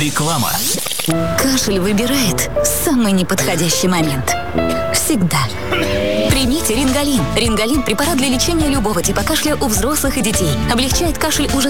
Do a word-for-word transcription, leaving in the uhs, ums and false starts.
Реклама. Кашель выбирает самый неподходящий момент. Всегда. Примите Рингалин. Рингалин – препарат для лечения любого типа кашля у взрослых и детей. Облегчает кашель уже